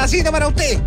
pedacito para usted.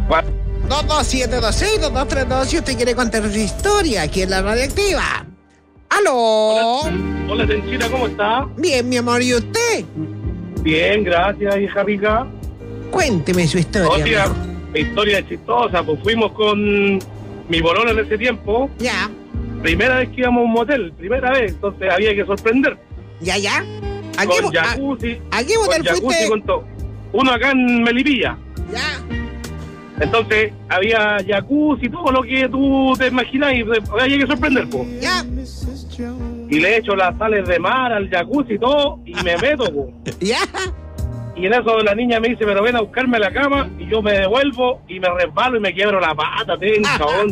22726-2232 si usted quiere contar su historia aquí en la Radioactiva. ¡Aló! Hola, Tenchita, ¿cómo está? Bien, mi amor, ¿y usted? Bien, gracias, hija rica. Cuénteme su historia. Oiga, mi historia es chistosa, pues fuimos con mi polola en ese tiempo. Ya. Primera vez que íbamos a un motel, primera vez, entonces había que sorprender. Ya. Con jacuzzi. ¿A qué motel fuiste? Con todo. Uno acá en Melipilla. Ya. Entonces había jacuzzi, todo lo que tú te imaginas y había que sorprender, pues. Ya. Y le echo las sales de mar al jacuzzi y todo, y me meto, pues. Ya. Y en eso la niña me dice, pero ven a buscarme a la cama, y yo me devuelvo y me resbalo y me quiebro la pata, chabón.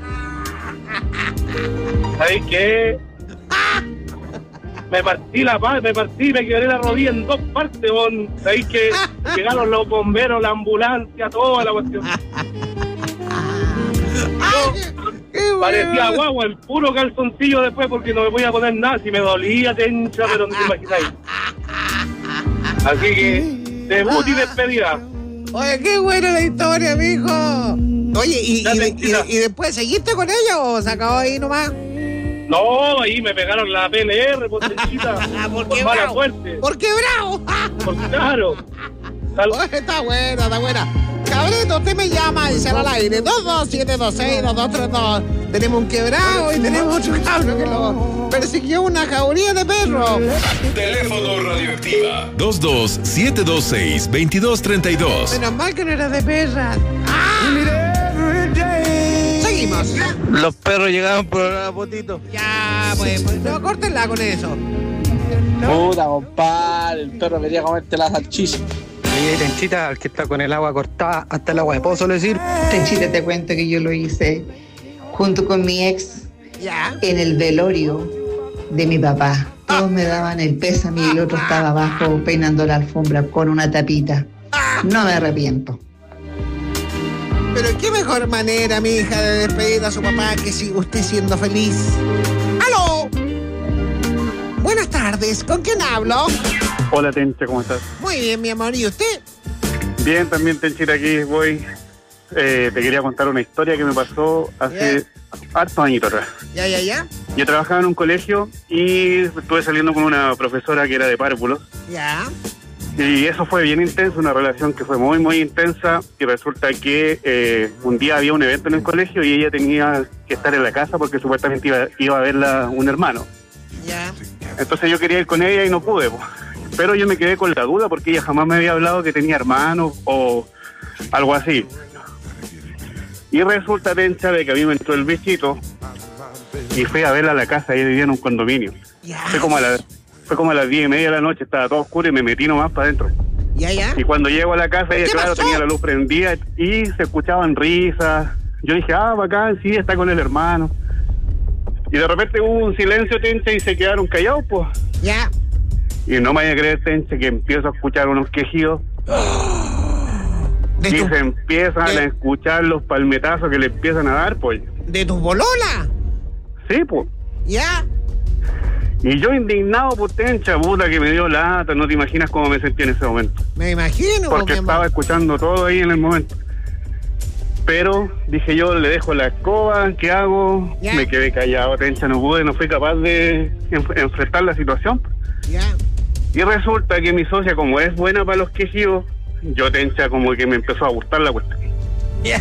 ¿Sabes qué? Me partí me quebré la rodilla en dos partes, bon. ¿Sabéis que llegaron los bomberos, la ambulancia, toda la cuestión? Parecía guagua, el puro calzoncillo después porque no me podía poner nada, si me dolía, Tencha, pero no te imagináis. Así que, debut y despedida. Oye, qué buena la historia, mijo. Oye, ¿y después seguiste con ella o se acabó ahí nomás? No, ahí me pegaron la PNR, por Tenchita. ¿Por por mala suerte. ¿Por qué bravo? Claro. Oye, está buena. Cabrito, usted me llama y se va al aire. 22726-2232. Tenemos un quebrado y tenemos otro cabro que lo persiguió una jauría de perro. Teléfono Radioactiva 22726-2232. Menos mal que no era de perras. Seguimos. Los perros llegaron por la potito. Ya, pues no, córtenla con eso. Puta, compadre, el perro quería comerte la salchicha. Oye, Tenchita, al que está con el agua cortada, hasta el agua de pozo, le decir. Tenchita, te cuento que yo lo hice junto con mi ex en el velorio de mi papá. Todos me daban el pésame y el otro estaba abajo peinando la alfombra con una tapita. No me arrepiento. Pero qué mejor manera, mi hija, de despedir a su papá que si usted siendo feliz. ¡Aló! Buenas tardes, ¿con quién hablo? Hola, Tencha, ¿cómo estás? Muy bien, mi amor, ¿y usted? Bien, también, Tenchita, aquí voy. Te quería contar una historia que me pasó hace hartos añitos atrás. Ya. Yo trabajaba en un colegio y estuve saliendo con una profesora que era de párvulos. Ya. Y eso fue bien intenso, una relación que fue muy, muy intensa. Y resulta que un día había un evento en el colegio y ella tenía que estar en la casa porque supuestamente iba a verla un hermano. Ya. Entonces yo quería ir con ella y no pude, pues. Pero yo me quedé con la duda porque ella jamás me había hablado que tenía hermanos o algo así. Y resulta, Tencha, de que a mí me entró el bichito y fui a verla a la casa. Ella vivía en un condominio. Fue como a las 10:30 de la noche, estaba todo oscuro y me metí nomás para adentro. Ya. Y cuando llego a la casa, ella, claro, pasó? tenía la luz prendida y se escuchaban risas. Yo dije, bacán, sí, está con el hermano. Y de repente hubo un silencio, Tencha, y se quedaron callados, pues. Ya. Y no me vaya a creer, Tencha, que empiezo a escuchar unos quejidos. Y se empiezan a escuchar los palmetazos que le empiezan a dar, pues. ¿De tu bolola? Sí, pues. Ya. Y yo indignado, pues, Tencha, puta, que me dio lata. No te imaginas cómo me sentí en ese momento. Me imagino. Porque estaba escuchando todo ahí en el momento. Pero dije yo, le dejo la escoba, ¿qué hago? Ya. Me quedé callado, Tencha, no fui capaz de enfrentar la situación. Ya. Y resulta que mi socia, como es buena para los quejidos, yo, Tencha, como que me empezó a gustar la cuestión. Ya.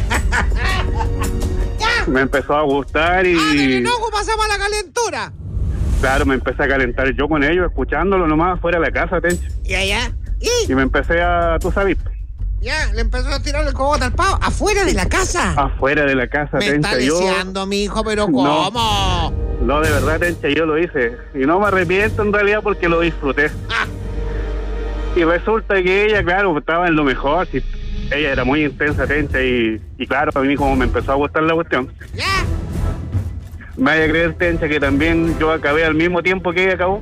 Me empezó a gustar y... del enojo pasamos a la calentura. Claro, me empecé a calentar yo con ellos, escuchándolo nomás afuera de la casa, Tencha. Ya. Y me empecé a, tú sabes... Ya, le empezó a tirar el cogote al pavo. ¿Afuera de la casa? Afuera de la casa, Me Tencha. está deseando, mi hijo, pero ¿cómo? No, de verdad, Tencha, yo lo hice. Y no me arrepiento en realidad porque lo disfruté. Y resulta que ella, claro, estaba en lo mejor. Si ella era muy intensa, Tencha, y claro, a mí como me empezó a gustar la cuestión. Ya. Me vaya a creer, Tencha, que también yo acabé al mismo tiempo que ella acabó.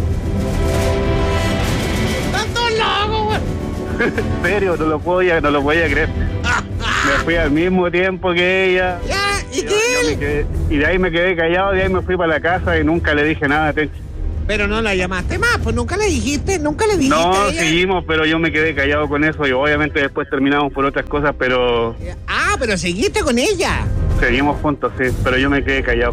¡Tanto loco, güey! En serio, no lo podía creer. Me fui al mismo tiempo que ella. Ya, ¿y qué? Y de ahí me quedé callado, de ahí me fui para la casa y nunca le dije nada, Tencha. Pero no la llamaste más, pues nunca le dijiste a No, ella. seguimos, pero yo me quedé callado con eso y obviamente después terminamos por otras cosas, pero Ah, pero seguiste con ella. seguimos juntos, sí, pero yo me quedé callado.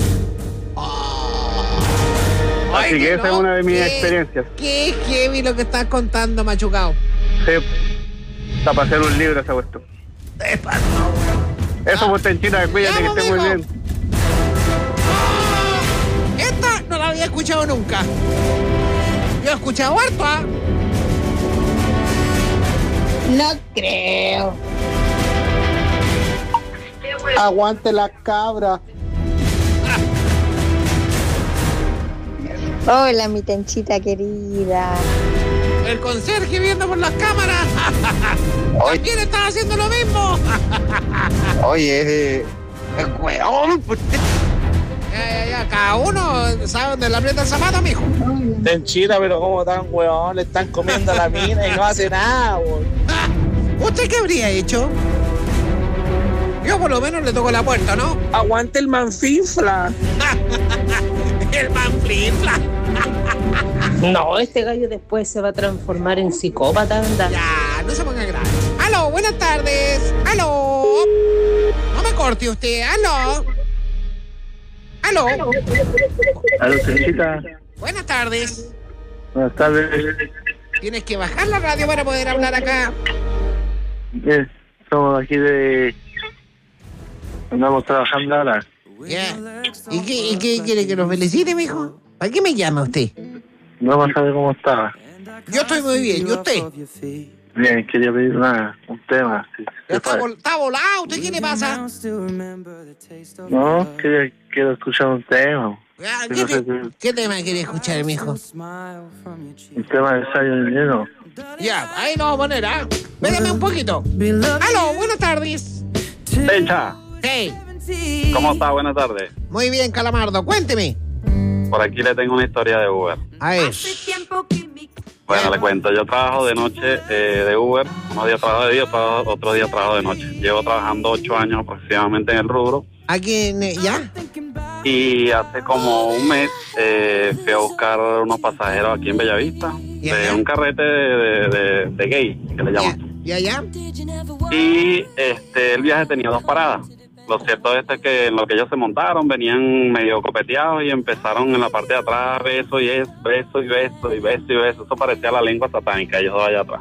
Ay, Así que esa es una de mis qué- experiencias. Qué heavy lo que estás contando, machucado. Sí, está para hacer un libro esa cuestión. Eso, pues, Tenchita, cuídate, Ya, que estés muy mijo. bien. Esta no la había escuchado nunca. Yo he escuchado harto, ¿ah? No creo. Aguante la cabra. Hola, mi Tenchita querida. El conserje viendo por las cámaras. También estás haciendo lo mismo. Oye, es weón, pues, Ya. Cada uno sabe dónde le aprieta el zapato, mijo. Tenchita, pero como tan weón, le están comiendo a la mina y no hace nada, weón. ¿Usted qué habría hecho? Yo por lo menos le toco la puerta, ¿no? Aguante el manfinfla. El manflifla. No, este gallo después se va a transformar en psicópata, anda. Ya, no se ponga grave. Aló, buenas tardes. Aló. No me corte usted. Aló. Aló. Aló, Tenchita. Buenas tardes. Buenas tardes. Tienes que bajar la radio para poder hablar acá. Somos aquí de... Andamos trabajando ahora. Ya. ¿Y qué quiere que lo felicite, mijo? ¿Para qué me llama usted? Vamos a ver cómo estaba. Yo estoy muy bien. ¿Y usted? Bien, quería pedir un tema. Ya está volado. ¿Usted qué le pasa? No, quiero escuchar un tema. Ya, ¿Qué tema quiere escuchar, mijo? Un tema de ensayo de lleno. Ya, ahí lo vamos a poner, ¿ah? Véngame un poquito. Aló, buenas tardes. Tencha, Hey, ¿cómo está? Buenas tardes. muy bien, Calamardo. Cuénteme. Por aquí le tengo una historia de Uber. A ver. Bueno, le cuento, yo trabajo de noche de Uber, unos días trabajo de día, otros días trabajo de noche. Llevo trabajando 8 años aproximadamente en el rubro Aquí en... ¿Ya? y hace como un mes fui a buscar unos pasajeros aquí en Bellavista, de un carrete de gay, que le llaman. ¿Ya? Y el viaje tenía 2 paradas. Lo cierto es que en lo que ellos se montaron venían medio copeteados y empezaron en la parte de atrás beso y beso y beso y beso y beso. Eso parecía la lengua satánica, ellos dos allá atrás.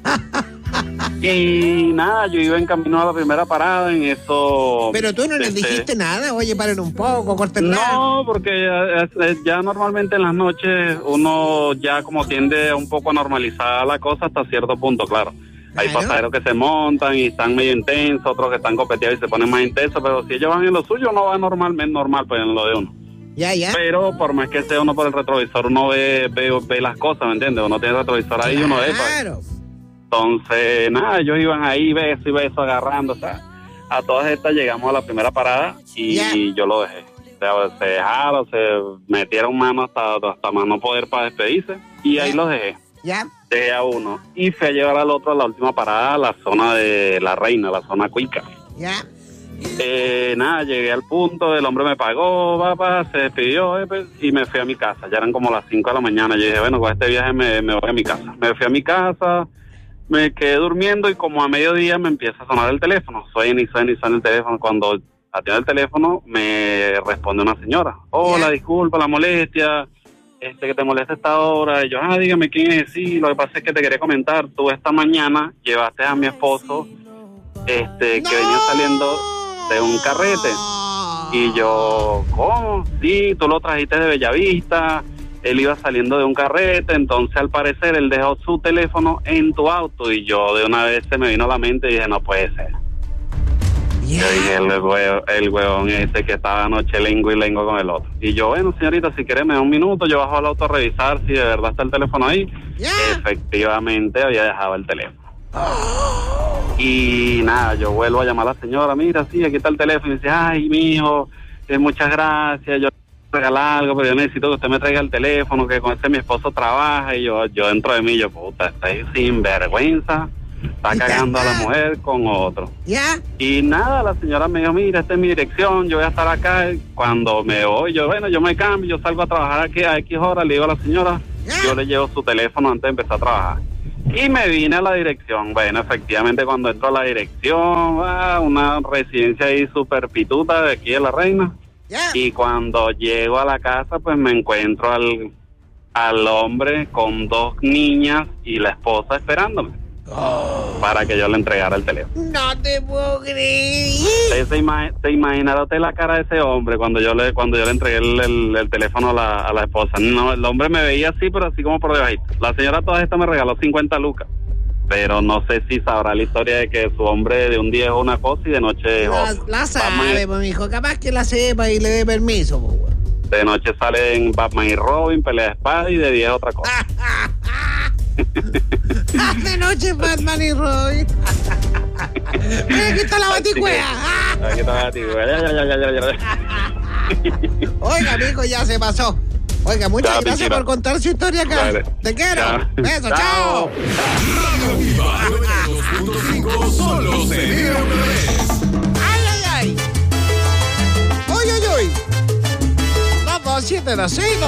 Y nada, yo iba en camino a la primera parada, en eso... Pero tú no les dijiste nada. Oye, paren un poco, corten nada. No, porque ya normalmente en las noches uno ya como tiende un poco a normalizar la cosa hasta cierto punto, claro. Hay pasajeros que se montan y están medio intensos, otros que están copeteados y se ponen más intensos, pero si ellos van en lo suyo, uno va normalmente normal, pues en lo de uno. Ya. Pero por más que sea uno por el retrovisor, uno ve las cosas, ¿me entiendes? Uno tiene el retrovisor ahí y uno ve. Claro. Entonces, nada, ellos iban ahí, beso y beso, agarrando, o sea, a todas estas llegamos a la primera parada y yo lo dejé. O sea, se dejaron, se metieron mano hasta más no poder para despedirse y ahí los dejé. Ya. Dejé a uno y fui a llevar al otro a la última parada, a la zona de La Reina, la zona cuica. Ya. Nada, llegué al punto, el hombre me pagó, papá, se despidió y me fui a mi casa. Ya eran como las 5 de la mañana. Yo dije, bueno, con este viaje me voy a mi casa. Me fui a mi casa, me quedé durmiendo y como a mediodía me empieza a sonar el teléfono. Suena el teléfono. Cuando atiendo el teléfono me responde una señora. Hola, disculpa la molestia. Que te molesta esta hora. Y yo, dígame quién es. Sí, lo que pasa es que te quería comentar. Tú esta mañana llevaste a mi esposo, que venía saliendo de un carrete. Y yo, ¿cómo? Sí, tú lo trajiste de Bellavista. Él iba saliendo de un carrete. Entonces, al parecer, él dejó su teléfono en tu auto. Y yo, de una vez, se me vino a la mente y dije, no puede ser. Yo dije, el huevón que estaba anoche lengo con el otro. Y yo, bueno, señorita, si quiere me da un minuto, yo bajo al auto a revisar si de verdad está el teléfono ahí. Efectivamente había dejado el teléfono. Y nada, yo vuelvo a llamar a la señora, mira, sí, aquí está el teléfono. Y dice, ay, mijo, muchas gracias, yo regalar algo, pero yo necesito que usted me traiga el teléfono, que con ese mi esposo trabaja. Y yo dentro de mí, puta, estoy sin vergüenza. está cagando a la mujer con otro. ¿Ya? Y nada, la señora me dijo, mira, esta es mi dirección, yo voy a estar acá. Cuando me voy, yo me cambio, yo salgo a trabajar aquí a X horas, le digo a la señora, yo le llevo su teléfono antes de empezar a trabajar. Y me vine a la dirección. Bueno, efectivamente, cuando entro a la dirección, una residencia ahí súper pituta de aquí de La Reina. Y cuando llego a la casa, pues me encuentro al hombre con 2 niñas y la esposa esperándome para que yo le entregara el teléfono. No te puedo creer. ¿Se imaginará usted la cara de ese hombre cuando yo le entregué el teléfono a la esposa? No, el hombre me veía así, pero así como por debajito. La señora toda esta me regaló 50 lucas, pero no sé si sabrá la historia de que su hombre de un día es una cosa y de noche es otra. La sabe, pues, mijo, capaz que la sepa y le dé permiso, pues, güey. De noche salen Batman y Robin, pelea de espada, y de día es otra cosa. De noche Batman y Robin. Mira, aquí está la baticuea. Aquí está la baticuea. Oiga, mijo, ya se pasó. Oiga, muchas gracias por contar su historia acá. Vale. Te quiero. Beso, chao. Radio Activa 92.5 solo se vive una vez. Ay. 22726